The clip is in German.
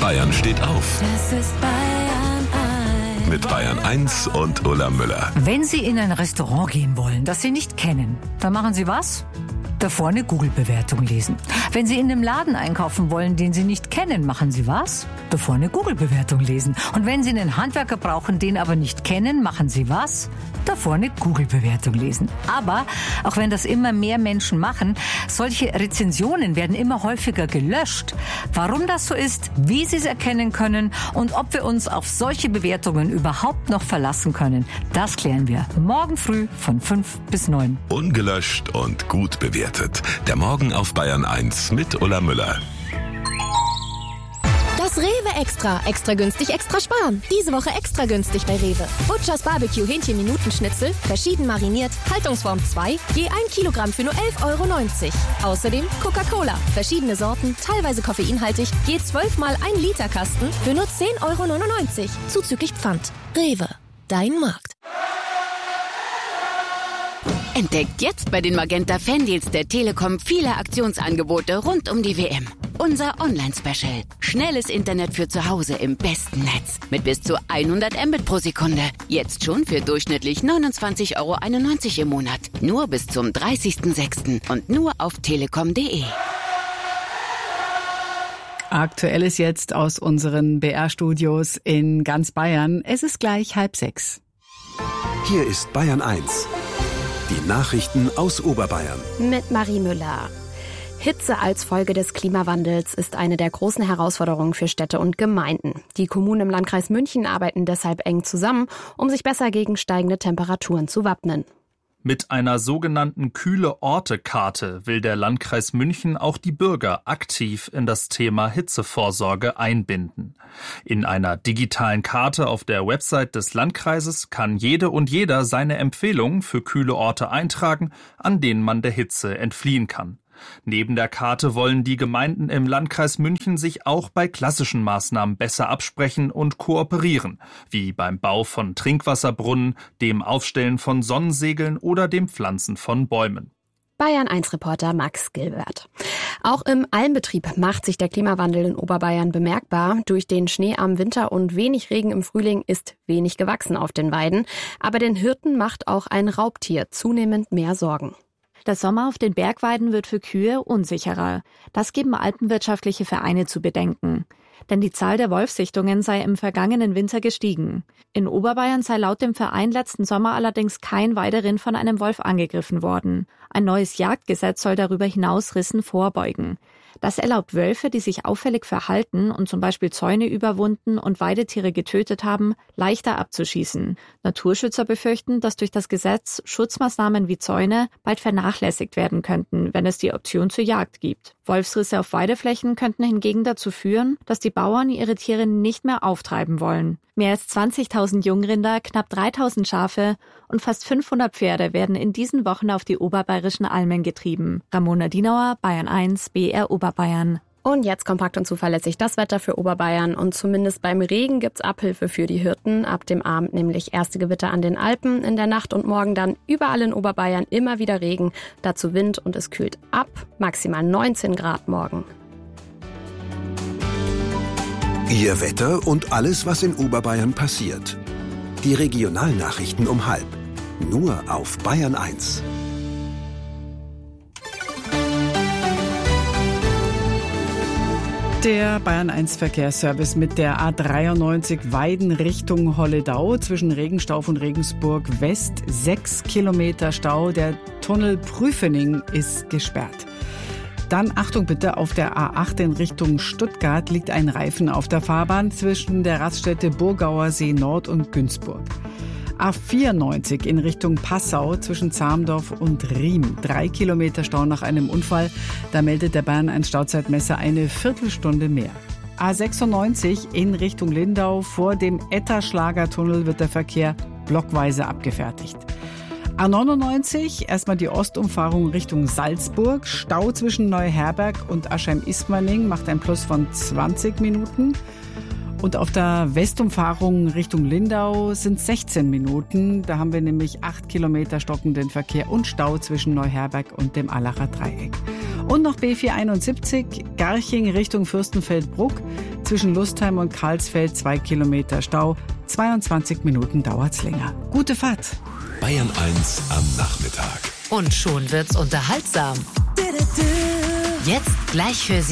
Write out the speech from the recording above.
Bayern steht auf. Das ist Bayern 1. Mit Bayern 1 und Ulla Müller. Wenn Sie in ein Restaurant gehen wollen, das Sie nicht kennen, dann machen Sie was? Davor eine Google-Bewertung lesen. Wenn Sie in einem Laden einkaufen wollen, den Sie nicht kennen, machen Sie was? Davor eine Google-Bewertung lesen. Und wenn Sie einen Handwerker brauchen, den aber nicht kennen, machen Sie was? Davor eine Google-Bewertung lesen. Aber, auch wenn das immer mehr Menschen machen, solche Rezensionen werden immer häufiger gelöscht. Warum das so ist, wie Sie es erkennen können und ob wir uns auf solche Bewertungen überhaupt noch verlassen können, das klären wir morgen früh von 5 bis 9. Ungelöscht und gut bewertet. Der Morgen auf Bayern 1 mit Ulla Müller. Das Rewe Extra. Extra günstig, extra sparen. Diese Woche extra günstig bei Rewe. Butchers Barbecue Hähnchen-Minutenschnitzel, verschieden mariniert, Haltungsform 2, je 1 Kilogramm für nur 11,90 €. Außerdem Coca-Cola, verschiedene Sorten, teilweise koffeinhaltig, je 12 mal 1 Liter Kasten für nur 10,99 €. Zuzüglich Pfand. Rewe. Dein Markt. Entdeckt jetzt bei den Magenta Fandeals der Telekom viele Aktionsangebote rund um die WM. Unser Online-Special. Schnelles Internet für zu Hause im besten Netz. Mit bis zu 100 Mbit pro Sekunde. Jetzt schon für durchschnittlich 29,91 € im Monat. Nur bis zum 30.06. und nur auf telekom.de. Aktuelles jetzt aus unseren BR-Studios in ganz Bayern. Es ist gleich 5:30. Hier ist Bayern 1. Die Nachrichten aus Oberbayern. Mit Marie Müller. Hitze als Folge des Klimawandels ist eine der großen Herausforderungen für Städte und Gemeinden. Die Kommunen im Landkreis München arbeiten deshalb eng zusammen, um sich besser gegen steigende Temperaturen zu wappnen. Mit einer sogenannten Kühle-Orte-Karte will der Landkreis München auch die Bürger aktiv in das Thema Hitzevorsorge einbinden. In einer digitalen Karte auf der Website des Landkreises kann jede und jeder seine Empfehlungen für kühle Orte eintragen, an denen man der Hitze entfliehen kann. Neben der Karte wollen die Gemeinden im Landkreis München sich auch bei klassischen Maßnahmen besser absprechen und kooperieren, wie beim Bau von Trinkwasserbrunnen, dem Aufstellen von Sonnensegeln oder dem Pflanzen von Bäumen. Bayern-1-Reporter Max Gilbert. Auch im Almbetrieb macht sich der Klimawandel in Oberbayern bemerkbar. Durch den Schnee am Winter und wenig Regen im Frühling ist wenig gewachsen auf den Weiden. Aber den Hirten macht auch ein Raubtier zunehmend mehr Sorgen. Der Sommer auf den Bergweiden wird für Kühe unsicherer. Das geben alpenwirtschaftliche Vereine zu bedenken. Denn die Zahl der Wolfssichtungen sei im vergangenen Winter gestiegen. In Oberbayern sei laut dem Verein letzten Sommer allerdings kein Weiderind von einem Wolf angegriffen worden. Ein neues Jagdgesetz soll darüber hinaus Rissen vorbeugen. Das erlaubt Wölfe, die sich auffällig verhalten und zum Beispiel Zäune überwunden und Weidetiere getötet haben, leichter abzuschießen. Naturschützer befürchten, dass durch das Gesetz Schutzmaßnahmen wie Zäune bald vernachlässigt werden könnten, wenn es die Option zur Jagd gibt. Wolfsrisse auf Weideflächen könnten hingegen dazu führen, dass die Bauern ihre Tiere nicht mehr auftreiben wollen. Mehr als 20.000 Jungrinder, knapp 3.000 Schafe und fast 500 Pferde werden in diesen Wochen auf die oberbayerischen Almen getrieben. Ramona Dienauer, Bayern 1, BR Oberbayern. Und jetzt kompakt und zuverlässig das Wetter für Oberbayern. Und zumindest beim Regen gibt's Abhilfe für die Hirten. Ab dem Abend nämlich erste Gewitter an den Alpen. In der Nacht und morgen dann überall in Oberbayern immer wieder Regen. Dazu Wind und es kühlt ab. Maximal 19 Grad morgen. Ihr Wetter und alles, was in Oberbayern passiert. Die Regionalnachrichten um 12:30. Nur auf Bayern 1. Der Bayern 1 Verkehrsservice mit der A93 Weiden Richtung Holledau zwischen Regenstauf und Regensburg West. 6 Kilometer Stau. Der Tunnel Prüfening ist gesperrt. Dann Achtung bitte, auf der A8 in Richtung Stuttgart liegt ein Reifen auf der Fahrbahn zwischen der Raststätte Burgauer See Nord und Günzburg. A94 in Richtung Passau zwischen Zamdorf und Riem. 3 Kilometer Stau nach einem Unfall. Da meldet der Bayern 1 Stauzeitmesser eine Viertelstunde mehr. A96 in Richtung Lindau. Vor dem Etterschlagertunnel wird der Verkehr blockweise abgefertigt. A99, erstmal die Ostumfahrung Richtung Salzburg. Stau zwischen Neuherberg und Aschheim-Ismaning macht ein Plus von 20 Minuten. Und auf der Westumfahrung Richtung Lindau sind 16 Minuten. Da haben wir nämlich 8 Kilometer stockenden Verkehr und Stau zwischen Neuherberg und dem Allacher Dreieck. Und noch B471 Garching Richtung Fürstenfeldbruck. Zwischen Lustheim und Karlsfeld 2 Kilometer Stau. 22 Minuten dauert's länger. Gute Fahrt. Bayern 1 am Nachmittag. Und schon wird's unterhaltsam. Jetzt gleich für Sie